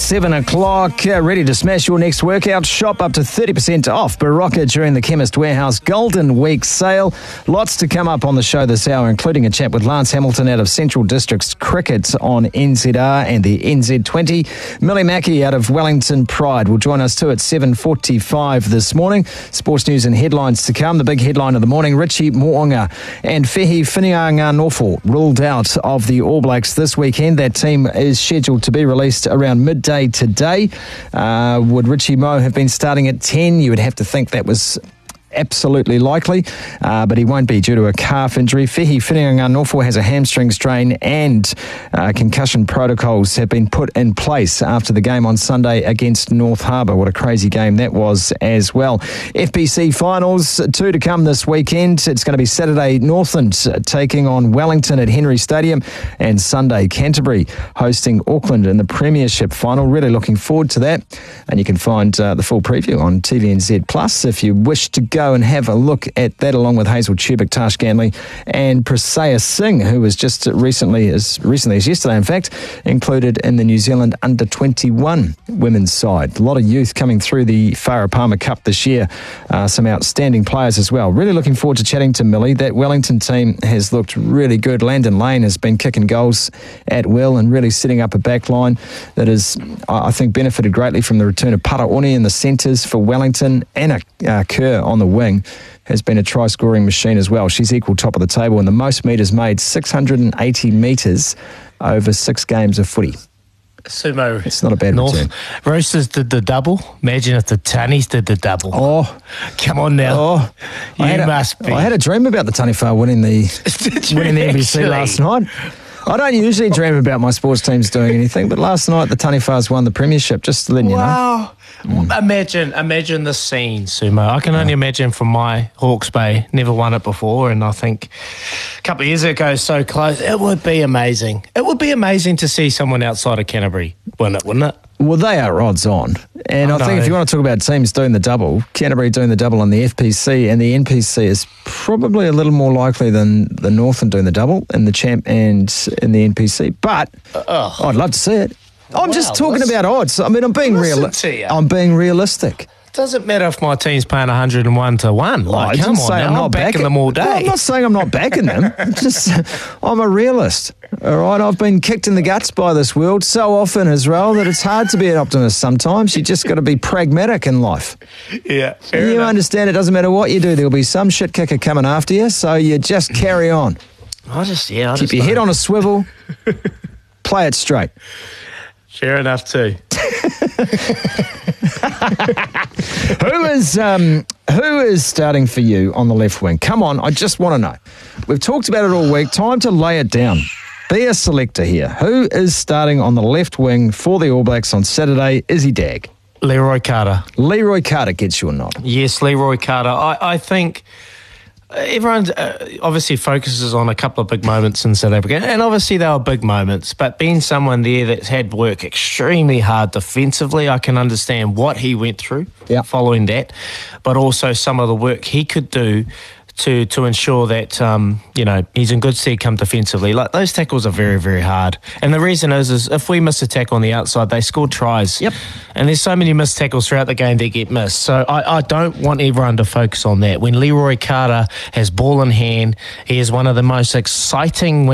7 o'clock. Ready to smash your next workout? Shop up to 30% off Barocca during the Chemist Warehouse Golden Week sale. Lots to come up on the show this hour, including a chat with Lance Hamilton out of Central Districts Cricket on NZR and the NZ20. Millie Mackey out of Wellington Pride will join us too at 7:45 this morning. Sports news and headlines to come. The big headline of the morning, Richie Mo'unga and Fehi Whinianga-Nofo ruled out of the All Blacks this weekend. That team is scheduled to be released around midday today. Would Richie Mo have been starting at 10? You would have to think that was absolutely likely, but he won't be due to a calf injury. Fehi Whinianga-Nofo has a hamstring strain, and concussion protocols have been put in place after the game on Sunday against North Harbour. What a crazy game that was as well. FPC finals, 2 to come this weekend. It's going to be Saturday Northland taking on Wellington at Henry Stadium, and Sunday Canterbury hosting Auckland in the Premiership final. Really looking forward to that, and you can find the full preview on TVNZ Plus if you wish to go and have a look at that, along with Hazel Tubic, Tash Ganley and Prasaya Singh, who was just recently as yesterday, in fact, included in the New Zealand under-21 women's side. A lot of youth coming through the Farah Palmer Cup this year. Some outstanding players as well. Really looking forward to chatting to Millie. That Wellington team has looked really good. Landon Lane has been kicking goals at will and really setting up a back line that has, I think, benefited greatly from the return of Paraone in the centres for Wellington. Anna Kerr on the wing has been a try-scoring machine as well. She's equal top of the table and the most metres made, 680 metres over 6 games of footy. Sumo. It's not a bad return. Roosters did the double. Imagine if the Tunnies did the double. Oh. Come on now. Oh. Must be. I had a dream about the Taniwha winning the NBC last night. I don't usually dream about my sports teams doing anything, but last night the Taniwhas won the premiership, just to let you know. Wow. Imagine the scene, Sumo. I can only imagine from my Hawke's Bay. Never won it before, and I think a couple of years ago, so close. It would be amazing. It would be amazing to see someone outside of Canterbury win it, wouldn't it? Well, they are odds on. And I think if you want to talk about teams doing the double, Canterbury doing the double on the FPC, and the NPC is probably a little more likely than the Northern doing the double in the champ and in the NPC. But I'd love to see it. I'm just talking about odds. I mean, I'm being realistic. Doesn't matter if my team's paying 101 to 1. Like, come on, I'm not backing them all day. Well, I'm not saying I'm not backing them. I'm a realist. All right, I've been kicked in the guts by this world so often, Israel, that it's hard to be an optimist sometimes. You just got to be pragmatic in life. Yeah, you understand it doesn't matter what you do. There'll be some shit kicker coming after you, so you just carry on. Keep your head on a swivel. Play it straight. Fair enough too. Who is starting for you on the left wing? Come on, I just want to know. We've talked about it all week. Time to lay it down. Be a selector here. Who is starting on the left wing for the All Blacks on Saturday? Izzy Dag. Leroy Carter. Leroy Carter gets your nod. Yes, Leroy Carter. I think everyone obviously focuses on a couple of big moments in South Africa, and obviously they were big moments, but being someone there that's had work extremely hard defensively, I can understand what he went through following that, but also some of the work he could do to ensure that he's in good stead come defensively. Like, those tackles are very, very hard. And the reason is if we miss a tackle on the outside, they scored tries. Yep. And there's so many missed tackles throughout the game that get missed. So I don't want everyone to focus on that. When Leroy Carter has ball in hand, he is one of the most exciting